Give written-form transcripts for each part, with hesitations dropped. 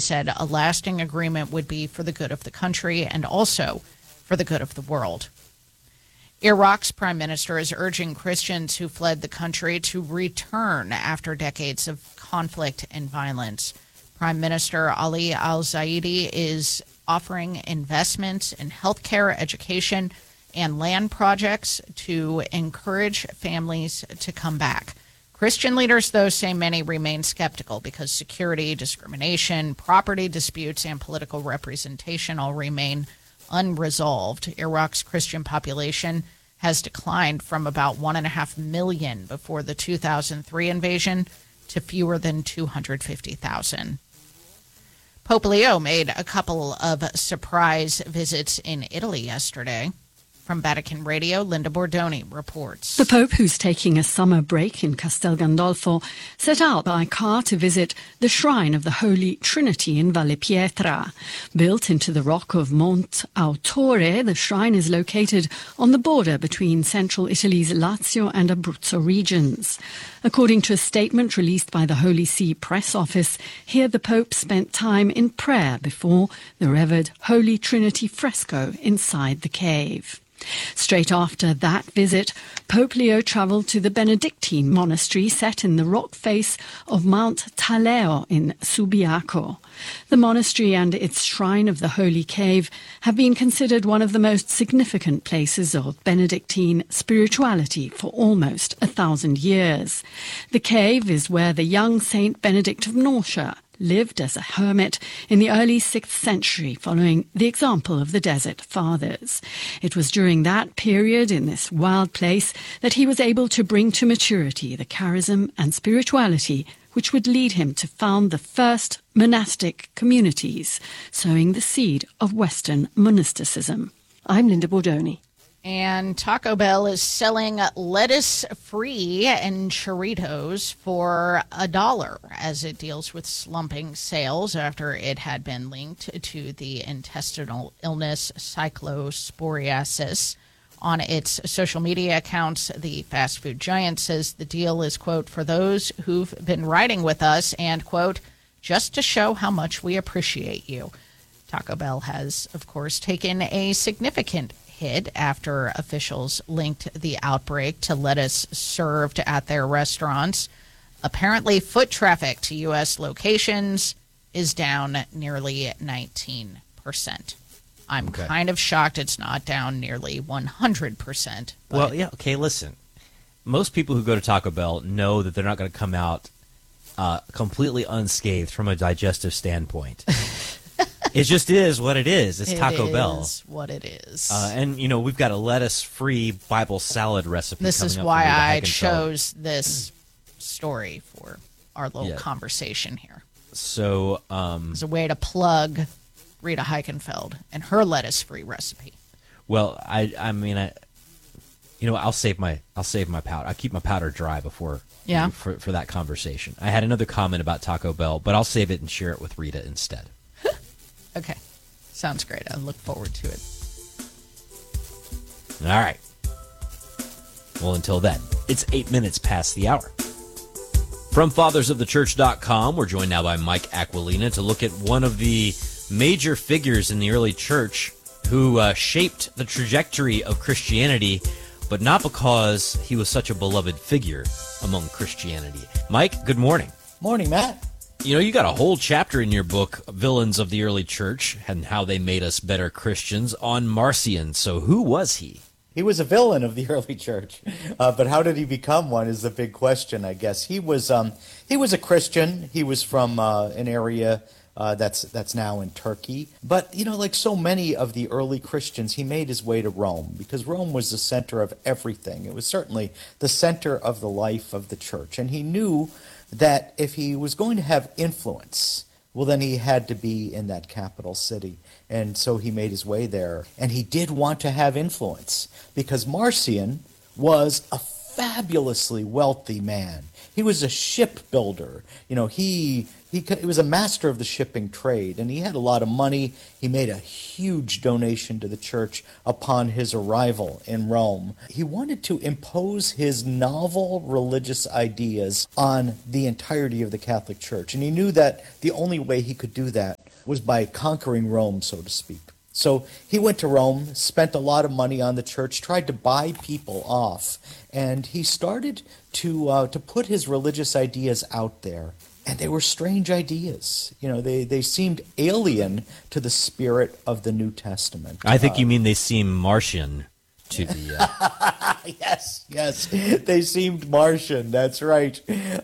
said a lasting agreement would be for the good of the country and also for the good of the world. Iraq's prime minister is urging Christians who fled the country to return after decades of conflict and violence. Prime Minister Ali al-Zaidi is offering investments in healthcare, education, and land projects to encourage families to come back. Christian leaders, though, say many remain skeptical because security, discrimination, property disputes, and political representation all remain unresolved. Iraq's Christian population has declined from about 1.5 million before the 2003 invasion to fewer than 250,000. Pope Leo made a couple of surprise visits in Italy yesterday. From Vatican Radio, Linda Bordoni reports. The Pope, who's taking a summer break in Castel Gandolfo, set out by car to visit the shrine of the Holy Trinity in Valle Pietra. Built into the rock of Monte Autore, the shrine is located on the border between central Italy's Lazio and Abruzzo regions. According to a statement released by the Holy See press office, here the Pope spent time in prayer before the revered Holy Trinity fresco inside the cave. Straight after that visit, Pope Leo travelled to the Benedictine monastery set in the rock face of Mount Taleo in Subiaco. The monastery and its shrine of the Holy Cave have been considered one of the most significant places of Benedictine spirituality for almost 1,000 years. The cave is where the young Saint Benedict of Norcia lived as a hermit in the early 6th century, following the example of the Desert Fathers. It was during that period in this wild place that he was able to bring to maturity the charism and spirituality which would lead him to found the first monastic communities, sowing the seed of Western monasticism. I'm Linda Bordoni. And Taco Bell is selling lettuce-free and churritos for $1 as it deals with slumping sales after it had been linked to the intestinal illness cyclosporiasis. On its social media accounts, the fast food giant says the deal is, quote, for those who've been riding with us and, quote, just to show how much we appreciate you. Taco Bell has, of course, taken a significant hit after officials linked the outbreak to lettuce served at their restaurants. Apparently, foot traffic to U.S. locations is down nearly 19%. I'm kind of shocked it's not down nearly 100%. Well, yeah, okay, listen. Most people who go to Taco Bell know that they're not going to come out completely unscathed from a digestive standpoint. It just is what it is. It's Taco Bell. It is what it is. And, you know, we've got a lettuce-free Bible salad recipe This coming is up why from Rita I Heikenfeld. chose this story for our little conversation here. So, It's a way to plug Rita Heikenfeld and her lettuce-free recipe. well, I mean, I'll save my powder. I keep my powder dry before for that conversation. I had another comment about Taco Bell, but I'll save it and share it with Rita instead. Okay. Sounds great. I look forward to it. All right. Well, until then, it's 8 minutes past the hour. From fathersofthechurch.com, we're joined now by Mike Aquilina to look at one of the major figures in the early church who shaped the trajectory of Christianity, but not because he was such a beloved figure among Christianity. Mike, good morning. Morning, Matt. You know, you got a whole chapter in your book, Villains of the Early Church, and how they made us better Christians, on Marcion. So who was he? He was a villain of the early church, but how did he become one is the big question, I guess. He was a Christian. He was from an area that's now in Turkey. But, you know, like so many of the early Christians, he made his way to Rome because Rome was the center of everything. It was certainly the center of the life of the church. And he knew that if he was going to have influence, well, then he had to be in that capital city. And so he made his way there. And he did want to have influence because Marcion was a fabulously wealthy man. He was a shipbuilder. You know, he was a master of the shipping trade, and he had a lot of money. He made a huge donation to the church upon his arrival in Rome. He wanted to impose his novel religious ideas on the entirety of the Catholic Church, and he knew that the only way he could do that was by conquering Rome, so to speak. So he went to Rome, spent a lot of money on the church, tried to buy people off, and he started to put his religious ideas out there. And they were strange ideas. You know, they seemed alien to the spirit of the New Testament. I think you mean they seem Martian to the... Yes, they seemed Martian. That's right.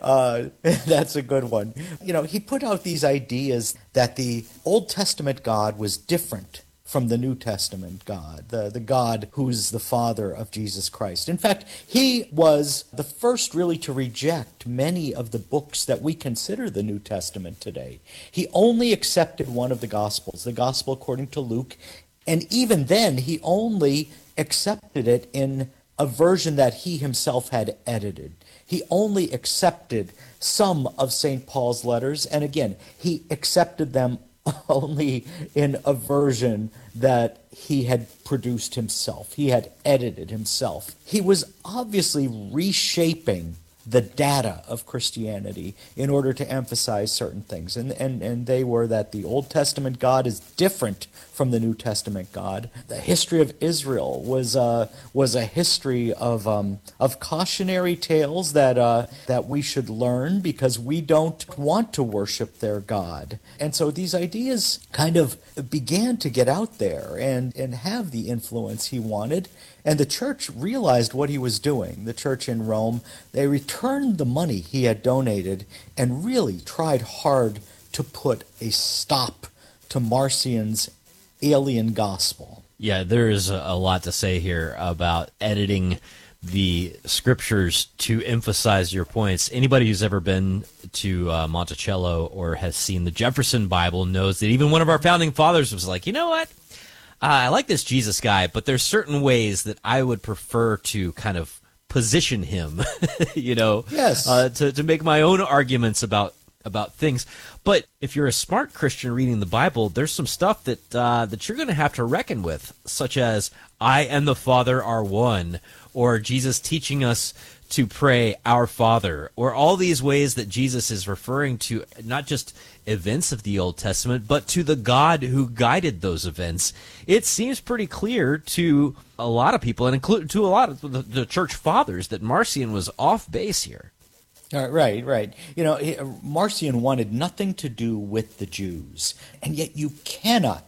That's a good one. You know, he put out these ideas that the Old Testament God was different from the New Testament God, the God who's the Father of Jesus Christ. In fact, he was the first really to reject many of the books that we consider the New Testament today. He only accepted one of the Gospels, the Gospel according to Luke, and even then he only accepted it in a version that he himself had edited. He only accepted some of St. Paul's letters, and again, he accepted them only in a version that he had produced himself. He had edited himself. He was obviously reshaping the data of Christianity in order to emphasize certain things. And they were that the Old Testament God is different from the New Testament God. The history of Israel was a history of cautionary tales that we should learn because we don't want to worship their God. And so these ideas kind of began to get out there and have the influence he wanted. And the church realized what he was doing. The church in Rome, they returned the money he had donated and really tried hard to put a stop to Marcion's alien gospel. Yeah, there is a lot to say here about editing the scriptures to emphasize your points. Anybody who's ever been to Monticello or has seen the Jefferson Bible knows that even one of our founding fathers was like, you know what? I like this Jesus guy, but there's certain ways that I would prefer to kind of position him, you know, Yes. To make my own arguments about things. But if you're a smart Christian reading the Bible, there's some stuff that that you're going to have to reckon with, such as I and the Father are one, or Jesus teaching us to pray our Father, or all these ways that Jesus is referring to not just events of the Old Testament, but to the God who guided those events. It seems pretty clear to a lot of people, and include to a lot of the church fathers, that Marcion was off base here. Right. You know, Marcion wanted nothing to do with the Jews, and yet you cannot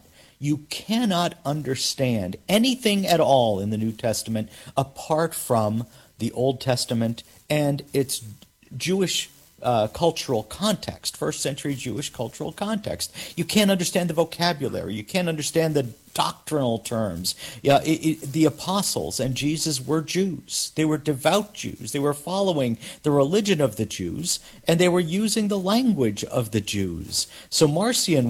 understand anything at all in the New Testament apart from the Old Testament and its Jewish cultural context, first century Jewish cultural context. You can't understand the vocabulary. You can't understand the doctrinal terms. Yeah, the apostles and Jesus were Jews. They were devout Jews. They were following the religion of the Jews, and they were using the language of the Jews. So Marcion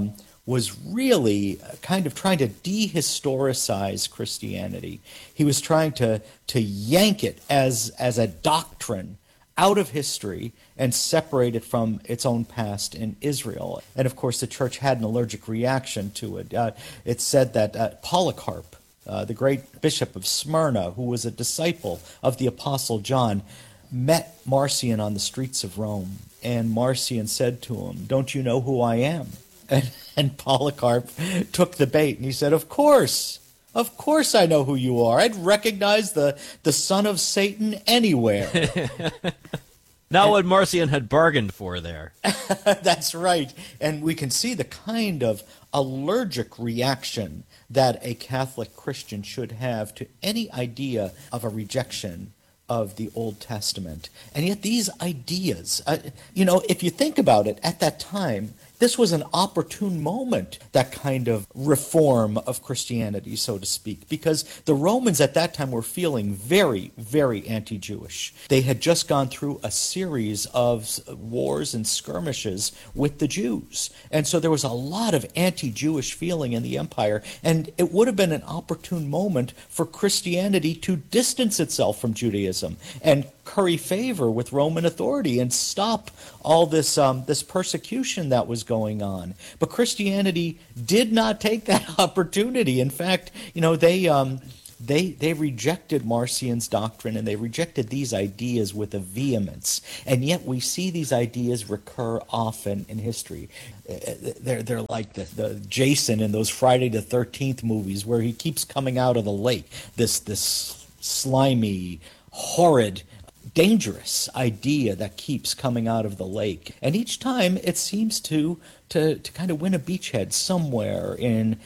was really kind of trying to dehistoricize Christianity. He was trying to yank it as a doctrine out of history and separate it from its own past in Israel. And of course, the church had an allergic reaction to it. It's said that Polycarp, the great bishop of Smyrna, who was a disciple of the Apostle John, met Marcion on the streets of Rome. And Marcion said to him, "Don't you know who I am?" And Polycarp took the bait and he said, Of course I know who you are. I'd recognize the son of Satan anywhere." Not what Marcion had bargained for there. That's right. And we can see the kind of allergic reaction that a Catholic Christian should have to any idea of a rejection of the Old Testament. And yet these ideas, if you think about it, at that time, this was an opportune moment, that kind of reform of Christianity, so to speak, because the Romans at that time were feeling very, very anti-Jewish. They had just gone through a series of wars and skirmishes with the Jews. And so there was a lot of anti-Jewish feeling in the empire, and it would have been an opportune moment for Christianity to distance itself from Judaism and curry favor with Roman authority and stop all this persecution that was going on. But Christianity did not take that opportunity. In fact, they rejected Marcion's doctrine, and they rejected these ideas with a vehemence. And yet we see these ideas recur often in history. They're like the Jason in those Friday the 13th movies, where he keeps coming out of the lake, this slimy, horrid, dangerous idea that keeps coming out of the lake. And each time it seems to kind of win a beachhead somewhere in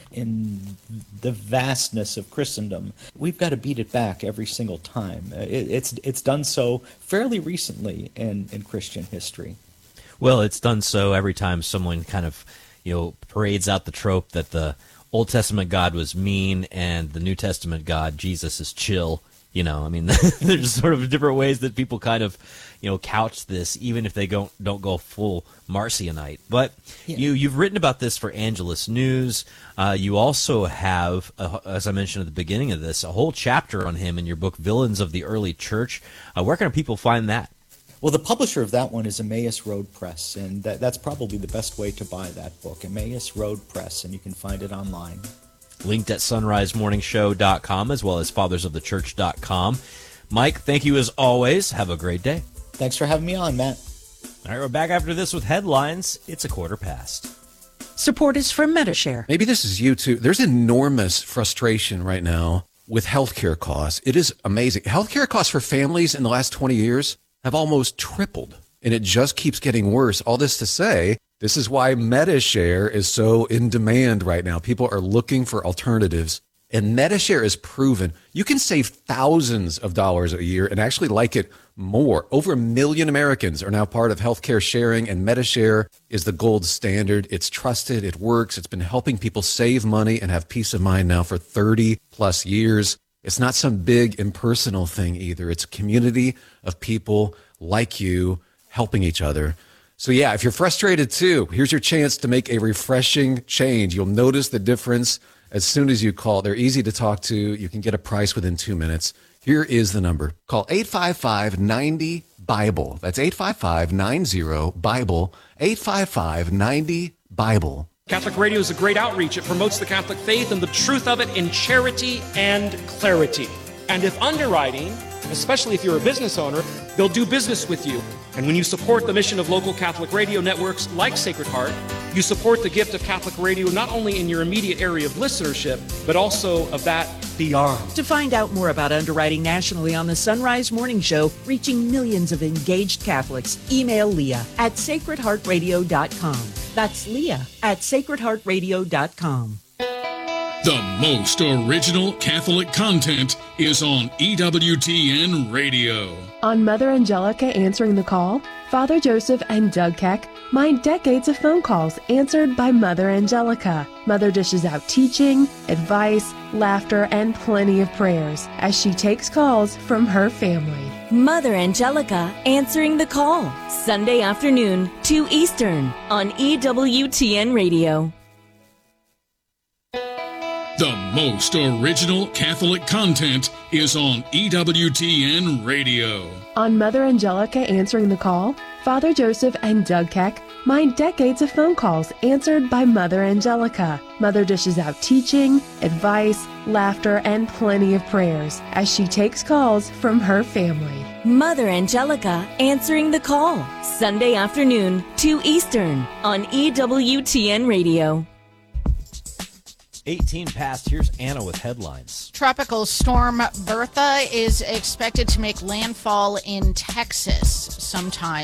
the vastness of Christendom. We've got to beat it back every single time. It's done so fairly recently in Christian history. Well, it's done so every time someone kind of, parades out the trope that the Old Testament God was mean and the New Testament God, Jesus, is chill. There's sort of different ways that people kind of, couch this, even if they don't go full Marcionite. But you've written about this for Angelus News. You also have, as I mentioned at the beginning of this, a whole chapter on him in your book, Villains of the Early Church. Where can people find that? Well, the publisher of that one is Emmaus Road Press, and that's probably the best way to buy that book, Emmaus Road Press, and you can find it online. Linked at sunrisemorningshow.com as well as fathersofthechurch.com. Mike, thank you as always. Have a great day. Thanks for having me on, Matt. All right, we're back after this with headlines. It's 1:15. Support is from Medishare. Maybe this is you too. There's enormous frustration right now with healthcare costs. It is amazing. Healthcare costs for families in the last 20 years have almost tripled, and it just keeps getting worse. All this to say, this is why Medishare is so in demand right now. People are looking for alternatives, and Medishare is proven you can save thousands of dollars a year and actually like it more. Over 1 million Americans are now part of healthcare sharing, and Medishare is the gold standard. It's trusted. It works. It's been helping people save money and have peace of mind now for 30 plus years. It's not some big impersonal thing either. It's a community of people like you helping each other. So yeah, if you're frustrated too, here's your chance to make a refreshing change. You'll notice the difference as soon as you call. They're easy to talk to. You can get a price within 2 minutes. Here is the number. Call 855-90-BIBLE. That's 855-90-BIBLE. 855-90-BIBLE. Catholic Radio is a great outreach. It promotes the Catholic faith and the truth of it in charity and clarity. And if underwriting, especially if you're a business owner, they'll do business with you. And when you support the mission of local Catholic radio networks like Sacred Heart, you support the gift of Catholic radio not only in your immediate area of listenership, but also of that beyond. To find out more about underwriting nationally on the Sunrise Morning Show, reaching millions of engaged Catholics, email Leah at sacredheartradio.com. That's Leah at sacredheartradio.com. The most original Catholic content is on EWTN Radio. On Mother Angelica Answering the Call, Father Joseph and Doug Keck mine decades of phone calls answered by Mother Angelica. Mother dishes out teaching, advice, laughter, and plenty of prayers as she takes calls from her family. Mother Angelica Answering the Call, Sunday afternoon, 2 Eastern, on EWTN Radio. The most original Catholic content is on EWTN Radio. On Mother Angelica Answering the Call, Father Joseph and Doug Keck mine decades of phone calls answered by Mother Angelica. Mother dishes out teaching, advice, laughter, and plenty of prayers as she takes calls from her family. Mother Angelica Answering the Call, Sunday afternoon, 2 Eastern, on EWTN Radio. 18 past. Here's Anna with headlines. Tropical storm Bertha is expected to make landfall in Texas sometime